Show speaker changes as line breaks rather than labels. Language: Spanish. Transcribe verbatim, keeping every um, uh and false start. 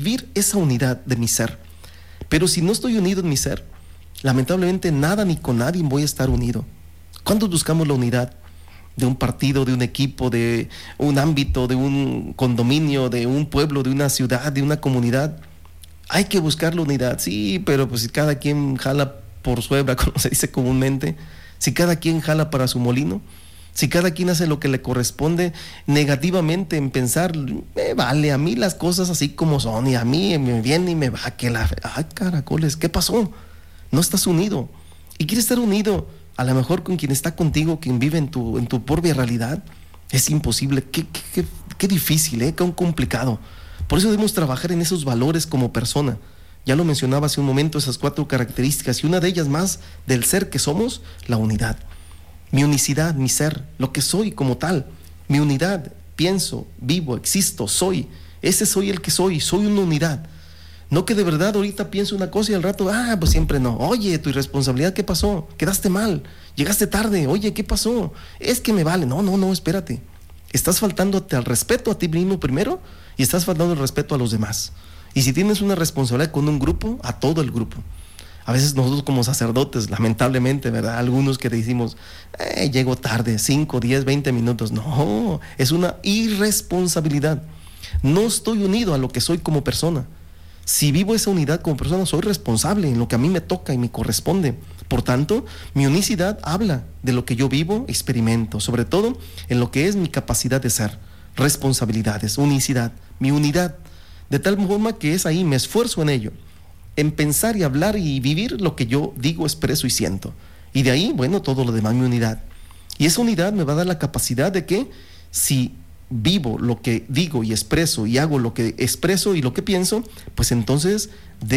vivir esa unidad de mi ser. Pero si no estoy unido en mi ser, lamentablemente nada ni con nadie voy a estar unido. ¿Cuándo buscamos la unidad? De un partido, de un equipo, de un ámbito, de un condominio, de un pueblo, de una ciudad, de una comunidad. Hay que buscar la unidad, sí, pero pues si cada quien jala por su hebra, como se dice comúnmente, si cada quien jala para su molino, si cada quien hace lo que le corresponde negativamente en pensar, me vale a mí las cosas así como son, y a mí me viene y me va, que la... ¡Ay, caracoles! ¿Qué pasó? No estás unido. Y quieres estar unido, a lo mejor con quien está contigo, quien vive en tu, en tu propia realidad. Es imposible. Qué, qué, qué, qué difícil, ¿eh? Qué complicado. Por eso debemos trabajar en esos valores como persona. Ya lo mencionaba hace un momento, esas cuatro características, y una de ellas más del ser que somos, la unidad. Mi unicidad, mi ser, lo que soy como tal. Mi unidad, pienso, vivo, existo, soy. Ese soy el que soy, soy una unidad. No que de verdad ahorita pienso una cosa y al rato, ah, pues siempre no. Oye, tu irresponsabilidad, ¿qué pasó? Quedaste mal, llegaste tarde, oye, ¿qué pasó? Es que me vale. No, no, no, espérate. Estás faltándote al respeto a ti mismo primero y estás faltando el respeto a los demás. Y si tienes una responsabilidad con un grupo, a todo el grupo. A veces nosotros como sacerdotes, lamentablemente, ¿verdad? Algunos que decimos, eh, llego tarde, cinco, diez, veinte minutos. No, es una irresponsabilidad. No estoy unido a lo que soy como persona. Si vivo esa unidad como persona, soy responsable en lo que a mí me toca y me corresponde. Por tanto, mi unicidad habla de lo que yo vivo, experimento, sobre todo en lo que es mi capacidad de ser, responsabilidades, unicidad, mi unidad, de tal forma que es ahí, me esfuerzo en ello, en pensar y hablar y vivir lo que yo digo, expreso y siento. Y de ahí, bueno, todo lo demás, mi unidad. Y esa unidad me va a dar la capacidad de que si vivo lo que digo y expreso y hago lo que expreso y lo que pienso, pues entonces de